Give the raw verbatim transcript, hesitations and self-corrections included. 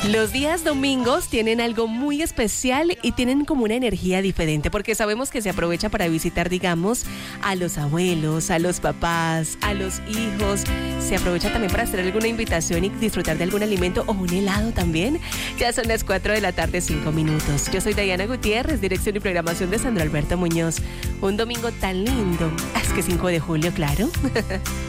Los días domingos tienen algo muy especial y tienen como una energía diferente, porque sabemos que se aprovecha para visitar, digamos, a los abuelos, a los papás, a los hijos. Se aprovecha también para hacer alguna invitación y disfrutar de algún alimento o un helado también. Ya son las cuatro de la tarde, cinco minutos. Yo soy Diana Gutiérrez, dirección y programación de Sandro Alberto Muñoz. Un domingo tan lindo. Es que cinco de julio, claro.